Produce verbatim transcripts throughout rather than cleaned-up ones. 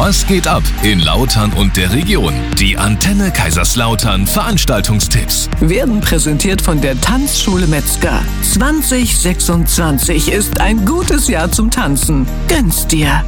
Was geht ab in Lautern und der Region? Die Antenne Kaiserslautern Veranstaltungstipps werden präsentiert von der Tanzschule Metzger. zwanzig sechsundzwanzig ist ein gutes Jahr zum Tanzen. Gönn's dir!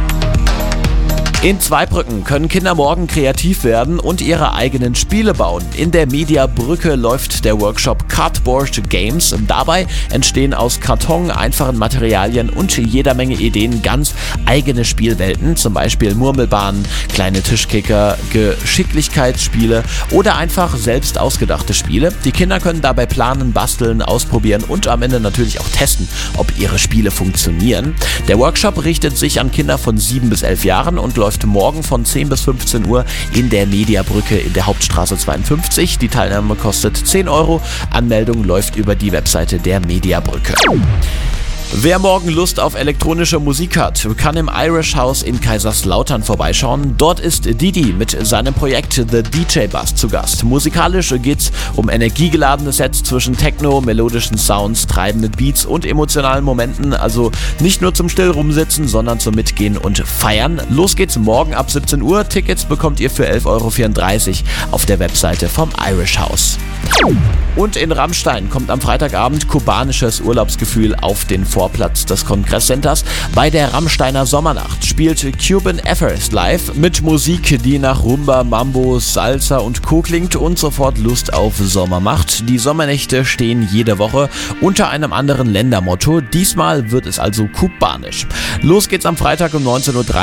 In Zweibrücken können Kinder morgen kreativ werden und ihre eigenen Spiele bauen. In der Mediabrücke läuft der Workshop Cardboard Games. Dabei entstehen aus Karton, einfachen Materialien und jeder Menge Ideen ganz eigene Spielwelten, zum Beispiel Murmelbahnen, kleine Tischkicker, Geschicklichkeitsspiele oder einfach selbst ausgedachte Spiele. Die Kinder können dabei planen, basteln, ausprobieren und am Ende natürlich auch testen, ob ihre Spiele funktionieren. Der Workshop richtet sich an Kinder von sieben bis elf Jahren und läuft morgen von zehn bis fünfzehn Uhr in der Mediabrücke in der Hauptstraße zweiundfünfzig. Die Teilnahme kostet zehn Euro. Anmeldung läuft über die Webseite der Mediabrücke. Wer morgen Lust auf elektronische Musik hat, kann im Irish House in Kaiserslautern vorbeischauen. Dort ist Didi mit seinem Projekt The D J Bus zu Gast. Musikalisch geht's um energiegeladene Sets zwischen Techno, melodischen Sounds, treibenden Beats und emotionalen Momenten. Also nicht nur zum still rumsitzen, sondern zum Mitgehen und Feiern. Los geht's morgen ab siebzehn Uhr. Tickets bekommt ihr für elf Euro vierunddreißig auf der Webseite vom Irish House. Und in Rammstein kommt am Freitagabend kubanisches Urlaubsgefühl auf den Vorplatz des Kongresscenters. Bei der Rammsteiner Sommernacht spielt Cuban Affairs live mit Musik, die nach Rumba, Mambo, Salsa und Co. klingt und sofort Lust auf Sommer macht. Die Sommernächte stehen jede Woche unter einem anderen Ländermotto. Diesmal wird es also kubanisch. Los geht's am Freitag um neunzehn Uhr dreißig.